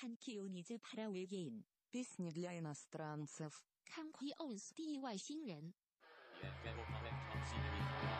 Canciones para 외계인. Песни для иностранцев. Canciones de 外星人。